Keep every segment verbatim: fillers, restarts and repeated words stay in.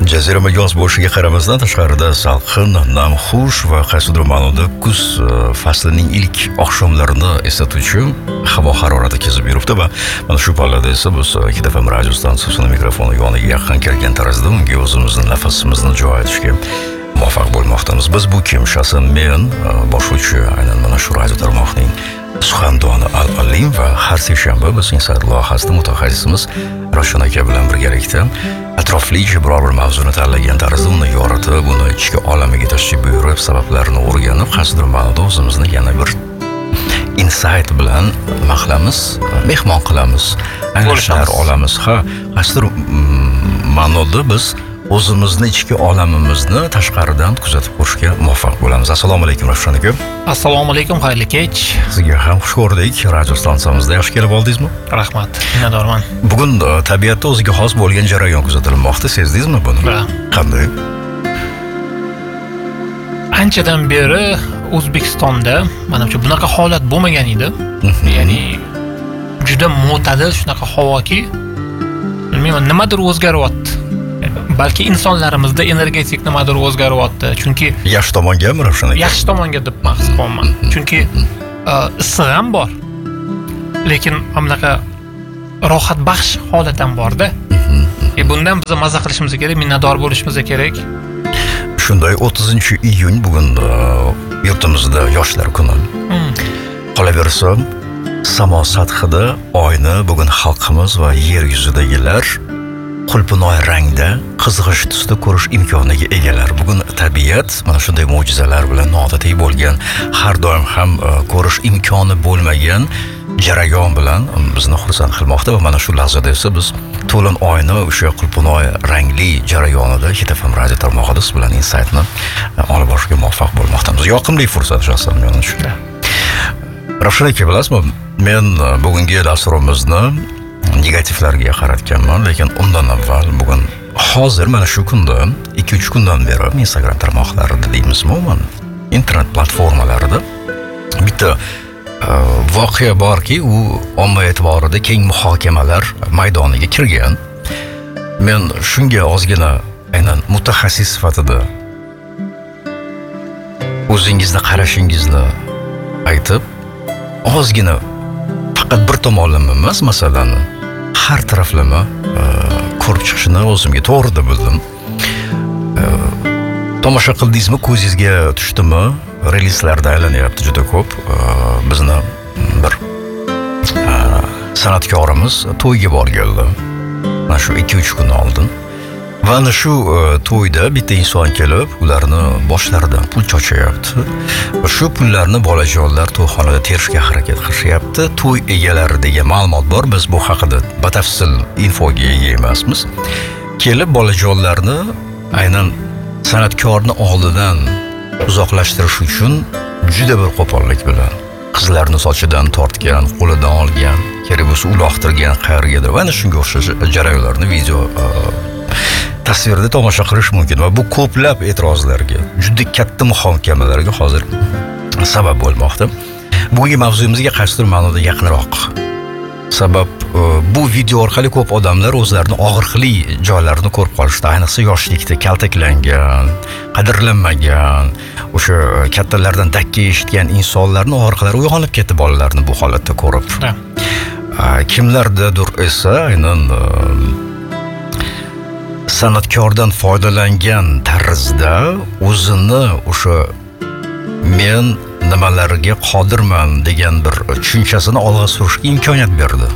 Jazirama yoz bo'lishiga qaramasdan tashqarida salqin, namxush va qaysidir ma'noda kuz faslining ilk oqshomlarini eslatuvchi havo harorati kezib yuribdi va mana shu pallada esa biz Hit F M radio stansiyasining mikrofoni yoniga yaqin kelgan tarzda unga o'zimizni nafasimizni jo etishga muvaffaq bo'lmoqdamiz. Biz bu kim? Shaxsan men boshlovchi aynan mana shu radio tarmoqning suxandoni Al-Alim va har seshanba biz Inside loyihasida mutaxassisimiz Ravshan aka bilan birgalikda atroflicha biror bir mavzuni tanlagan tarzda uni yoritib, uni ichki olamiga tashlab buyurib, sabablarini o'rganib, qaysidir ma'noda o'zimizni yana bir insight bilan nima qilamiz, mehmon qilamiz, anglashlar olamiz. Ha, qaysidir ma'noda biz o'zimizni ichki olamimizni tashqaridan kuzatib ko'rishga muvaffaq bo'lamiz. Assalomu alaykum Ravshan aka. Assalomu alaykum, xayrli kech. Sizga ham xush ko'rdik. Radio stansiyamizda yaxshi kelib oldingizmi? Rahmat, minnatdorman. Bugun tabiatda o'ziga xos bo'lgan jarayon kuzatilmoqda. Sezdingizmi buni? Qanday? Anchadan beri O'zbekistonda mana shu bunaqa holat bo'lmagan edi. Ya'ni juda mo'tadil shunaqa havoki, bilmayman, nimadir o'zgaryapti. Balki insonlarimizda energetik nimadir o'zgaryapti. Chunki yaxshi tomongami Ravshan aka? Yaxshi tomonga deb maqsad qilaman. Chunki issiq ham bor. Lekin bunaqa rohat baxsh holat ham bor-da. E bundan biz maza qilishimiz kerak, minnatdor bo'lishimiz kerak. Shunday o'ttizinchi iyun bugun yurtimizda yoshlar kuni. Qolaversa, samo sathida oyni bugun xalqimiz va yer yuzidagilar qulpunoy rangda, qizg'ish tusda ko'rish imkoniga egalar. Bugun tabiat mana shunday mo'jizalar bilan noodatiy bo'lgan, har doim ham ko'rish imkoni bo'lmagan jarayon bilan bizni xursand qilmoqda va mana shu lahzada esa biz to'lin oyni o'sha qulpunoy rangli jarayonida Hit F M radio tarmog'ida siz bilan insightni olib borishga muvaffaq bo'lmoqdamiz. Yoqimli fursat shaxsan men uchun. Ravshan aka, bilasizmi, men bugungi dasturimizni negativlarga qaratganman, lekin undan avval bugun hozir mana shu kunda ikki uch kundan beri Instagram tarmoqlarida deymizmi, umuman internet platformalarida bitta voqea borki, u omma e'tiborida keng muhokamalar maydoniga kirgan. Men shunga ozgina aynan mutaxassis sifatida o'zingizni qarashingizni aytib, ozgina faqat bir tomonlama emas, masalani har taraflama ko'rib chiqishni o'zimga to'g'ri deb bildim. Tomosha qildingizmi, ko'zingizga tushdimi? Relizlarda aylanyapti juda ko'p. Bizni bir san'atkorimiz to'yga borganlar. Mana shu ikki uch kun oldin. Va ana shu to'yda bitta inson kelib, ularni boshlaridan pul chochyapti. Va shu pullarni bolajonlar to'yxonada terishga harakat qilishyapti. To'y egalari degan ma'lumot bor. Biz bu haqida batafsil infoga ega emasmiz. Kelib bolajonlarni aynan san'atkorni oldidan uzoqlashtirish uchun juda bir qo'pollik bilan qizlarni sochidan tortgan, qo'lidan olgan, kerak bo'lsa uloqtirgan qayergadir. Va ana shunga o'xshash jarayonlarni video tasvirda tomosha qilish mumkin va bu ko'plab e'tirozlarga, juda katta muhokamalarga hozir sabab bo'lmoqda. Bugungi mavzuyimizga qaysidir ma'noda yaqinroq. Sabab bu video orqali ko'p odamlar o'zlarini og'riqli joylarini ko'rib qolishdi. Ayniqsa yoshlikda kaltaklangan, qadrlanmagan, o'sha kattalardan dakka eshitgan insonlarning og'riqlari uyg'onib ketdi bolalarni bu holatda ko'rib. Kimlardadir esa aynan san'atkordan foydalangan tarzda o'zini o'sha men nimalarga qodirman degan bir tushunchasini olg'a surishga imkoniyat berdi.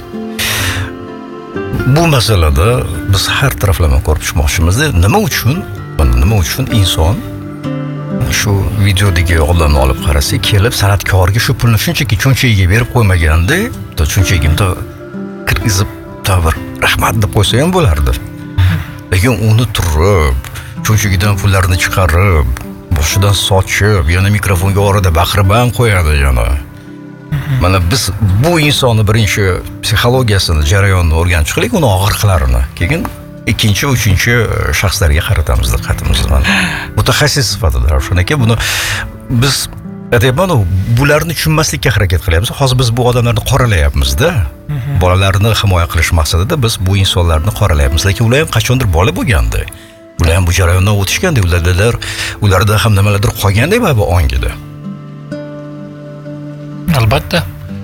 Bu masalada biz har taraflama ko'rib chiqmoqchimizda. Nima uchun, nima uchun inson shu videodagi odamni olib qarasa, kelib san'atkorga shu pulni shunchaki cho'nchagiga berib qo'ymaganda, cho'nchagimda kirgizib bir rahmat deb qo'ysa ham bo'lardi. Lekin uni turib, cho'nchagidan pullarni chiqarib, boshidan sochib, yana mikrofonga orada baqirib ham qo'yadi yana. Mana biz bu insonni birinchi psixologiyasini, jarayonini o'rganib chiqlik, uni og'riqlarini, keyin ikkinchi, uchinchi shaxslarga qaratamiz diqqatimizni. Mutaxassis sifatida Ravshan aka, buni biz aytyapman, bularni tushunmaslikka harakat qilyapmiz. Hozir biz bu odamlarni qoralayapmiz-da. Bolalarni himoya qilish maqsadida biz bu insonlarni qoralayapmiz. Lekin ular ham qachondir bola bo'lganda. Ular ham bu jarayondan o'tishganda, ulardalar, ularda ham nimalardir qolganda bu ongida. Albatta.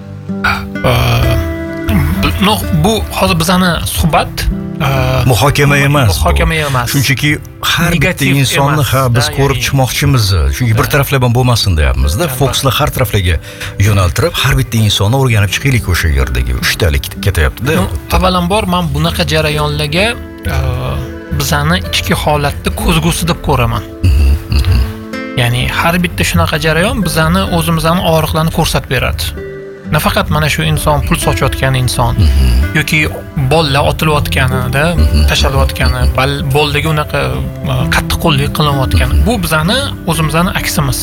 No, bu hozir bizani suhbat muhokama emas. Muhokama emas. Shunchaki har bitta Negativ insonni emas, ha biz da, ko'rib ya'ni- chiqmoqchimiz. Chunki bir taraflama bo'lmasin deyapmiz-da. Fokusni har taraflarga yo'naltirib, har bitta insonni o'rganib chiqaylik o'sha yerdagi uchtalik ketyapti-da. No, avvalambor men bunaqa jarayonlarga e, bizani ichki holatni ko'zgusi deb ko'raman. Ya'ni har bitta shunaqa jarayon bizani o'zimizni og'riqlarni ko'rsatib beradi. Nafaqat mana shu inson pul sochayotgan inson yoki bolalar otilayotganida, tashalayotgani, boldagi unaqa qattiqqo'llik qilinayotgani, bu bizani o'zimizni aksimiz.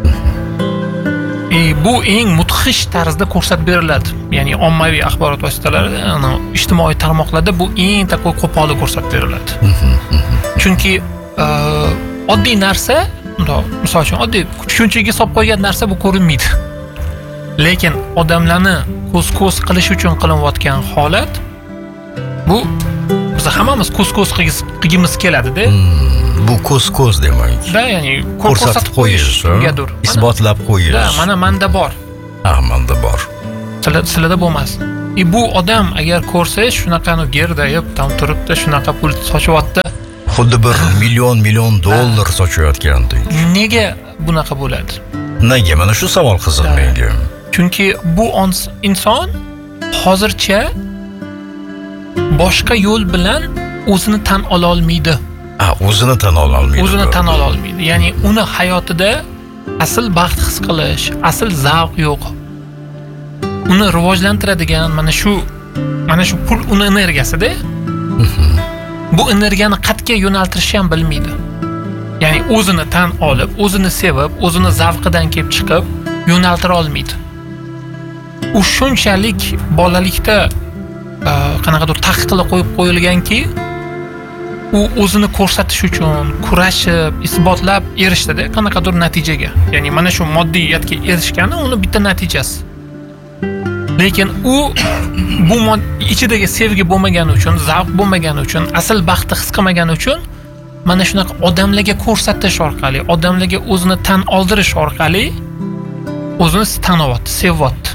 E, bu eng mudhish tarzda ko'rsatib beriladi. Ya'ni ommaviy axborot vositalarida, ana ijtimoiy tarmoqlarda bu eng taqoy qo'polli ko'rsatib beriladi. Chunki e, oddiy narsa, misol uchun oddiy tushunchaga solib qo'ygan narsa bu ko'rinmaydi. Lekin odamlarni ko'z-ko'z qilish uchun qilinayotgan holat bu biz hammamiz ko'z-ko'z qilgimiz keladi-da. Hmm, bu ko'z-ko'z demak. Da, ya'ni Ko'rsatib qo'yish, kimgadir. isbotlab qo'yish. Da, mana menda bor. Ha, menda bor. Sizlar sizlarda bo'lmas. E bu odam agar ko'rsa, shunaqani gerdayib, tam turibdi, shunaqa pul sochyapti. Xuddi bir million million dollar sochayotgandek. Nega bunaqa bo'ladi? Nega? Mana shu savol qiziq menga. Chunki bu inson hozircha boshqa yo'l bilan o'zini tan ola olmaydi. Ha, o'zini tan ola olmaydi. O'zini tan ola olmaydi. Ya'ni uni hayotida asl baxt his qilish, asl zavq yo'q. Uni rivojlantiradigan mana shu mana shu pul uni energiyasida. Bu energiyani qayerga yo'naltirishni ham bilmaydi. Ya'ni o'zini tan olib, o'zini sevib, o'zini zavqidan kelib chiqib yo'naltira olmaydi. U shunchalik bolalikda qanaqadir taqiqlab qo'yib qo'yilganki, u o'zini ko'rsatish uchun kurashib, isbotlab erishdida qanaqadir natijaga. Ya'ni mana shu moddiyatga erishgani uni bitta natijasi. Lekin u bu ichidagi sevgi bo'lmagani uchun, zavq bo'lmagani uchun, asl baxtni his qilmagani uchun mana shunaqa odamlarga ko'rsatish orqali, odamlarga o'zini tan oldirish orqali o'zini tanyapti, sevyapti.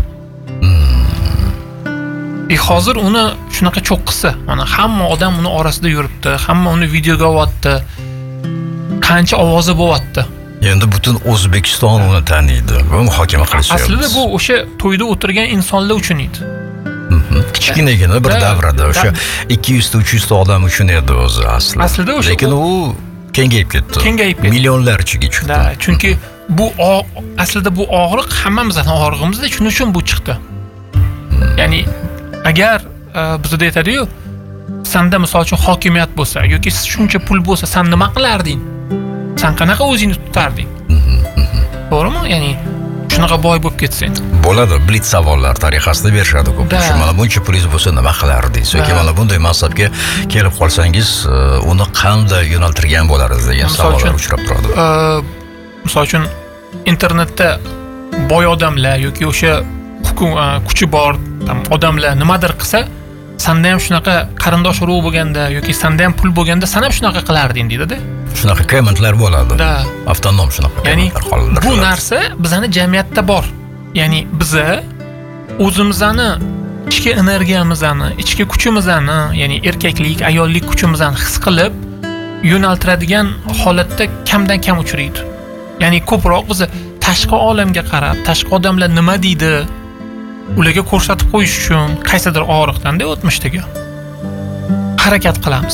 E hozir uni shunaqa cho'qqisi, mana hamma odam uni orasida yuribdi, hamma uni videoga olyapti. Qancha ovozi bo'lyapti. Endi butun O'zbekiston uni taniydi va muhokama qilishyapti. Aslida bu o'sha to'yda o'tirgan insonlar uchun edi. Kichkinagina bir davrada o'sha ikki yuz ta uch yuz ta odam uchun edi o'zi aslida. Aslida o'sha lekin u kengayib ketdi. Kengayib ketdi. Millionlarchaga chiqdi. Da, chunki bu aslida bu og'riq hammamizning og'rig'imizda, shuning uchun bu chiqdi. Ya'ni agar bizda aytadi-yu, senda misol uchun hokimiyat bo'lsa yoki shuncha pul bo'lsa, sen nima qilarding? Sen qanaqa o'zingni tutarding? To'g'rimi? Ya'ni shunaqa boy bo'lib ketsang. Bo'ladi, blitz savollar tariqasida berishadi ko'p. Shu mana buncha pulingiz bo'lsa nima qilardingiz? Yoki mana bunday mansabga kelib qolsangiz, uni qanday yo'naltirgan bo'lardingiz degan savollar uchrab turadi. Misol uchun internetda boy odamlar yoki o'sha kuchi bor odamlar nimadir qilsa, senda ham shunaqa qarindosh urug' bo'lganda yoki senda ham pul bo'lganda, sen ham shunaqa qilarding deydi-da. Shunaqa kommentlar bo'ladi. Avtonom shunaqa. Ya'ni bu narsa bizani jamiyatda bor. Ya'ni biza o'zimizni ichki energiyamizni, ichki kuchimizni, ya'ni erkaklik, ayollik kuchimizni his qilib yo'naltiradigan holatda kamdan kam uchraydi. Ya'ni ko'proq biz tashqi olamga qarab, tashqi odamlar nima deydi, ularga ko'rsatib qo'yish uchun qaysidir og'riqdan-da o'tmishdagi harakat qilamiz.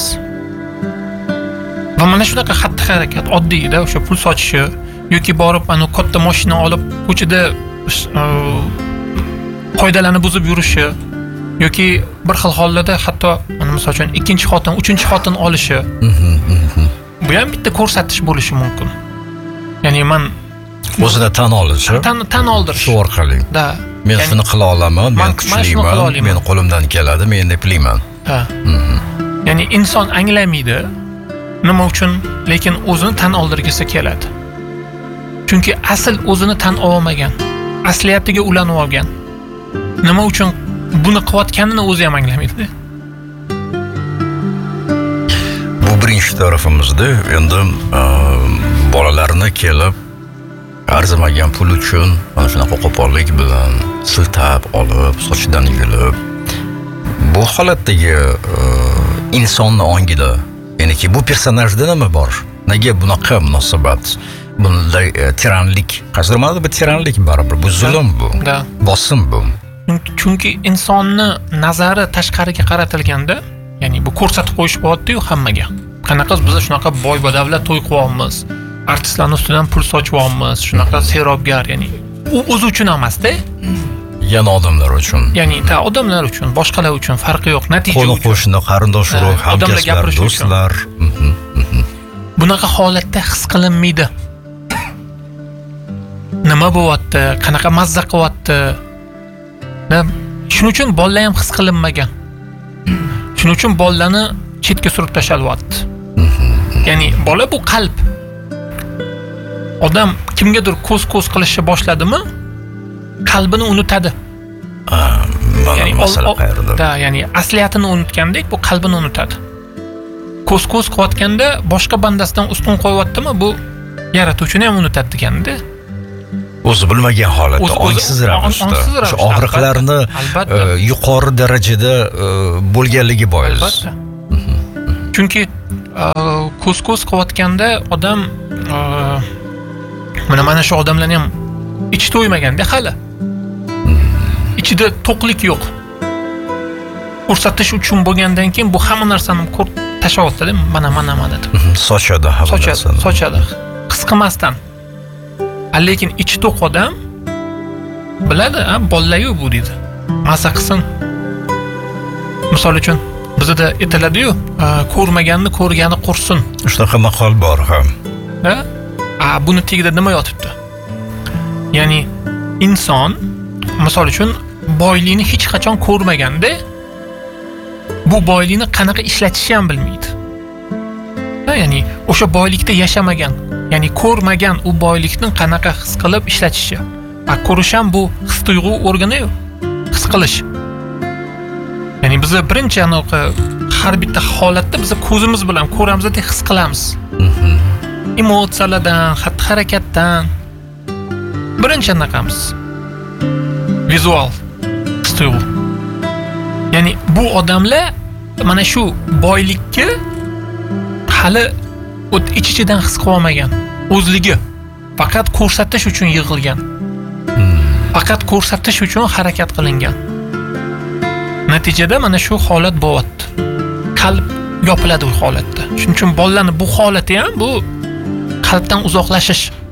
Va mana shunaqa xatti-harakat oddiyda o'sha pul sochishi yoki borib ana katta mashina olib ko'chada qoidalarni buzib yurishi yoki bir xil hollarda hatto mana misol uchun ikkinchi xotin, uchinchi xotin olishi. Bu ham bitta ko'rsatish bo'lishi mumkin. Ya'ni men o'zini tan olishi, tan tan oldirish shu orqali. Da. Men shuni qila olaman, men kuchliman, men qo'limdan keladi, men eplayman. Ha. Ya'ni inson anglamaydi. Nima uchun? Lekin o'zini tan oldirgisi keladi. Chunki asl o'zini tan olmagan, asliyatiga ulanib olgan. Nima uchun buni qilayotganini o'zi ham anglamaydi. Bu bir ikkinchi tarafimizda endi e, bolalarni kelib arzimagan pul uchun mana shunaqa qo'pollik bilan siltab olib, sochidan yulib, bu holatdagi e, insonni ongida, ya'niki bu personajda nima bor? Nega bunaqa munosabat? Bunday e, tiranlik, hozir mana bu tiranlik baribir, bu zulm bu. Da. Bosim bu. Chunki insonni nazari tashqariga qaratilganda, ya'ni bu ko'rsatib qo'yish bo'lyapti-yu hammaga. Qanaqa biz shunaqa boy badavlat to'y qilyapmiz, artistlarning ustidan pul sochyapmiz, shunaqa serobgar, ya'ni u o'zi uchun emas-da. Yana odamlar uchun. Ya'ni ta odamlar uchun, boshqalar uchun farqi yo'q, natija Qo'ni uchun. qo'shni, qarindosh urug', odamlar hamkasblar, gapirishi uchun. do'stlar. Mhm, mhm. Bunaqa holatda his qilinmaydi. Nima bo'lyapti, qanaqa mazza qilyapti? Shuning uchun bolalar ham his qilinmagan. Shuning uchun bolalarni chetga surib tashalyapti. Ya'ni bola bu qalb. Odam kimgadir ko'z-ko'z qilishni boshladimi, qalbini unutadi. Mana Ya'ni masala qayerda? Da, ya'ni asliyatini unutgandek, bu qalbini unutadi. Ko'z-ko'z qilayotganda boshqa bandasidan ustun qo'yyaptimi, bu yaratuvchini ham unutadi deganda. O'zi bilmagan holatda, O'z- o'zi- ongsiz ravishda, ongsiz shu ravishda, og'riqlarni albatta. e, yuqori darajada e, bo'lganligi bois. Albatta. Chunki e, ko'z-ko'z qilayotganda odam e, mana mana shu odamlarni ham ichi to'ymaganda hali. Ichida to'qlik yo'q. Ko'rsatish uchun bo'lgandan keyin bu hamma narsani ko'rib tashlayapti-da, mana mana mana deb. Sochadi hamma Sochadi, narsani. sochadi. His qilmasdan. Lekin ichi to'q odam biladi, ha, bolalar-yu bu deydi. Mazza qilsin. Misol uchun bizda aytiladi-yu, ko'rmaganni ko'rgani qursin. Shunaqa maqol bor ham. Ha? A, buni tagida nima yotibdi? Ya'ni inson misol uchun boylikni hech qachon ko'rmaganda, bu boylikni qanaqa ishlatishni ham bilmaydi. Ha, ya'ni o'sha boylikda yashamagan, ya'ni ko'rmagan u boylikni qanaqa his qilib ishlatishi. A, ko'rish ham bu his tuyg'u organi-yu, his qilish. Ya'ni biz birinchi aniq har bitta holatda biz ko'zimiz bilan ko'ramiz-da, his qilamiz. Emotsiyalardan, xatti-harakatdan birinchi anaqamiz. Vizual his tuyg'u. Ya'ni bu odamlar mana shu boylikka hali o't ich-ichidan his qilmagan. O'zligi faqat ko'rsatish uchun yig'ilgan. Faqat ko'rsatish uchun harakat qilingan. Natijada mana shu holat bo'lyapti. Qalb yopiladi u holatda. Shuning uchun bolalarning bu holati ham bu qalbdan uzoqlashish.